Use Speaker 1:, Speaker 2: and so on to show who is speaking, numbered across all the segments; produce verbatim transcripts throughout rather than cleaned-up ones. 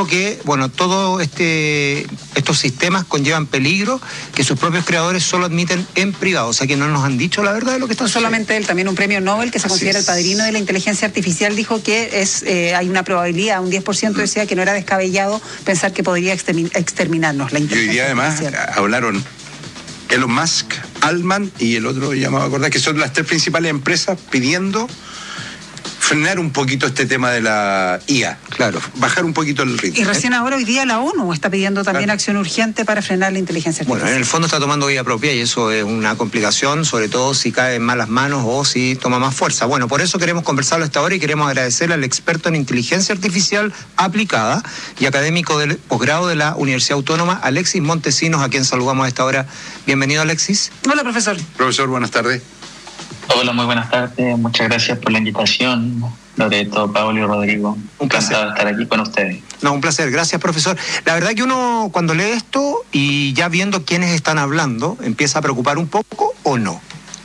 Speaker 1: dijo que, bueno, todos este, estos sistemas conllevan peligro, que sus propios creadores solo admiten en privado. O sea que no nos han dicho la verdad de lo que está sucediendo.
Speaker 2: Solamente él, también un premio Nobel que se considera el padrino de la inteligencia artificial, dijo que es eh, hay una probabilidad, un diez por ciento decía que no era descabellado pensar que podría exterminarnos la inteligencia
Speaker 3: y hoy día además
Speaker 2: artificial.
Speaker 3: Hablaron Elon Musk, Altman y el otro, ya me voy a acordar, que son las tres principales empresas pidiendo frenar un poquito este tema de la I A.
Speaker 1: Claro.
Speaker 3: Bajar un poquito el ritmo.
Speaker 2: Y recién
Speaker 3: ¿eh?
Speaker 2: ahora, hoy día, la ONU está pidiendo también claro. acción urgente para frenar la inteligencia artificial.
Speaker 1: Bueno, en el fondo está tomando vida propia y eso es una complicación, sobre todo si cae en malas manos o si toma más fuerza. Bueno, por eso queremos conversarlo esta hora y queremos agradecerle al experto en inteligencia artificial aplicada y académico del posgrado de la Universidad Autónoma, Alexis Montesinos, a quien saludamos a esta hora. Bienvenido, Alexis.
Speaker 2: Hola, profesor.
Speaker 3: Profesor, buenas tardes.
Speaker 4: Hola, muy buenas tardes. Muchas gracias por la invitación, Loreto, Pablo y Rodrigo.
Speaker 1: Un placer
Speaker 4: Encantado de estar aquí con ustedes.
Speaker 1: No, un placer. Gracias, profesor. La verdad que uno cuando lee esto y ya viendo quiénes están hablando, empieza a preocupar un poco o no.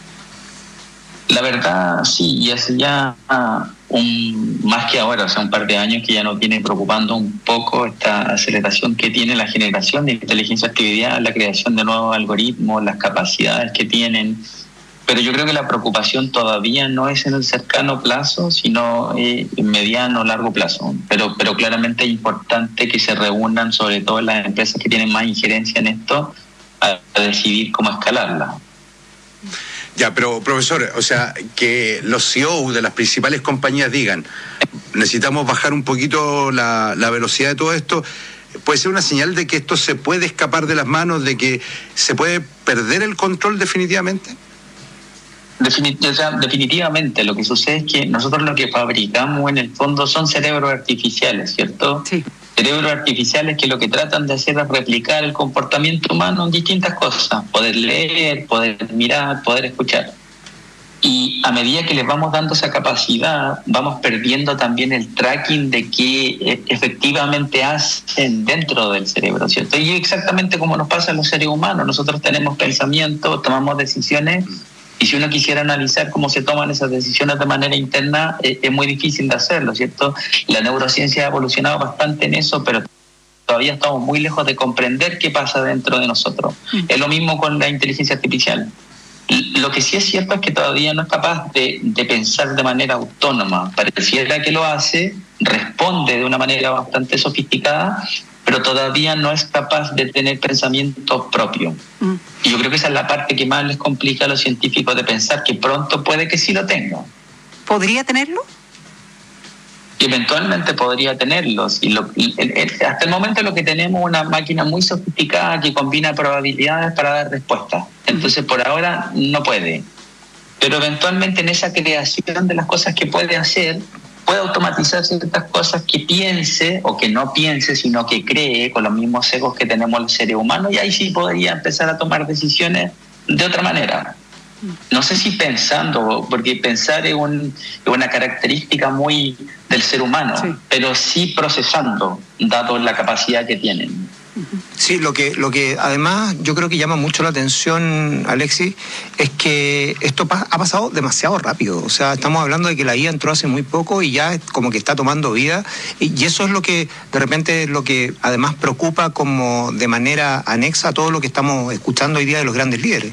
Speaker 4: La verdad, sí, y hace ya un, más que ahora, o sea, un par de años que ya nos viene preocupando un poco esta aceleración que tiene la generación de inteligencia artificial, la creación de nuevos algoritmos, las capacidades que tienen. Pero yo creo que la preocupación todavía no es en el cercano plazo, sino eh, en mediano o largo plazo. Pero, pero claramente es importante que se reúnan, sobre todo las empresas que tienen más injerencia en esto, a, a decidir cómo escalarla.
Speaker 3: Ya, pero profesor, o sea, que los C E O de las principales compañías digan, necesitamos bajar un poquito la, la velocidad de todo esto, ¿puede ser una señal de que esto se puede escapar de las manos, de que se puede perder el control definitivamente?
Speaker 4: Definit- o sea, definitivamente lo que sucede es que nosotros lo que fabricamos en el fondo son cerebros artificiales, ¿cierto?
Speaker 2: Sí.
Speaker 4: Cerebros artificiales que lo que tratan de hacer es replicar el comportamiento humano en distintas cosas, poder leer, poder mirar, poder escuchar. Y a medida que les vamos dando esa capacidad, vamos perdiendo también el tracking de qué efectivamente hacen dentro del cerebro, ¿cierto? Y exactamente como nos pasa a los seres humanos, nosotros tenemos pensamientos, tomamos decisiones. Y si uno quisiera analizar cómo se toman esas decisiones de manera interna, eh, es muy difícil de hacerlo, ¿cierto? La neurociencia ha evolucionado bastante en eso, pero todavía estamos muy lejos de comprender qué pasa dentro de nosotros. Mm. Es lo mismo con la inteligencia artificial. Lo que sí es cierto es que todavía no es capaz de, de pensar de manera autónoma. Pareciera que lo hace, responde de una manera bastante sofisticada, pero todavía no es capaz de tener pensamiento propio. Mm. Y yo creo que esa es la parte que más les complica a los científicos de pensar que pronto puede que sí lo tenga.
Speaker 2: ¿Podría tenerlo?
Speaker 4: Eventualmente podría tenerlo. Y lo, el, el, hasta el momento lo que tenemos es una máquina muy sofisticada que combina probabilidades para dar respuestas. Entonces por ahora no puede. Pero eventualmente en esa creación de las cosas que puede hacer, puede automatizar ciertas cosas que piense o que no piense, sino que cree con los mismos sesgos que tenemos los seres humanos, y ahí sí podría empezar a tomar decisiones de otra manera. No sé si pensando, porque pensar es, un, es una característica muy del ser humano, sí. Pero sí procesando, dado la capacidad que tienen.
Speaker 1: Sí, lo que, lo que además yo creo que llama mucho la atención, Alexis, es que esto pa- ha pasado demasiado rápido. O sea, estamos hablando de que la I A entró hace muy poco y ya es como que está tomando vida. Y, y eso es lo que de repente es lo que además preocupa como de manera anexa a todo lo que estamos escuchando hoy día de los grandes líderes.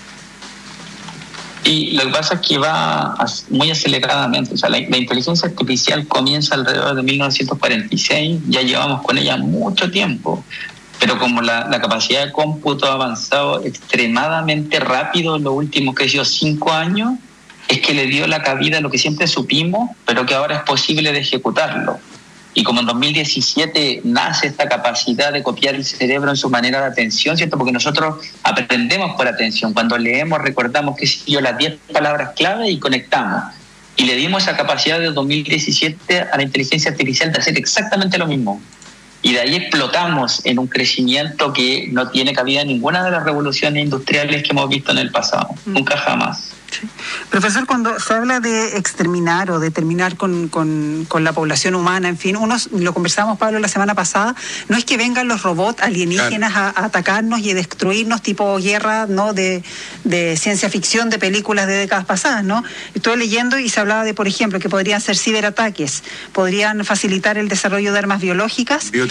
Speaker 4: Y lo que pasa es que va muy aceleradamente. O sea, la, la inteligencia artificial comienza alrededor de mil novecientos cuarenta y seis, ya llevamos con ella mucho tiempo. Pero como la, la capacidad de cómputo ha avanzado extremadamente rápido en los últimos, que yo, cinco años, es que le dio la cabida a lo que siempre supimos, pero que ahora es posible de ejecutarlo. Y como en dos mil diecisiete nace esta capacidad de copiar el cerebro en su manera de atención, ¿cierto? Porque nosotros aprendemos por atención. Cuando leemos recordamos que siguió las diez palabras clave y conectamos. Y le dimos esa capacidad de dos mil diecisiete a la inteligencia artificial de hacer exactamente lo mismo. Y de ahí explotamos en un crecimiento que no tiene cabida en ninguna de las revoluciones industriales que hemos visto en el pasado. Mm. Nunca jamás.
Speaker 2: Sí. Profesor, cuando se habla de exterminar o de terminar con, con, con la población humana, en fin, unos, lo conversamos, Pablo, la semana pasada, no es que vengan los robots alienígenas claro. a, a atacarnos y a destruirnos tipo guerra, ¿no? de, de ciencia ficción, de películas de décadas pasadas, ¿no? Estoy leyendo y se hablaba de, por ejemplo, que podrían ser ciberataques, podrían facilitar el desarrollo de armas biológicas.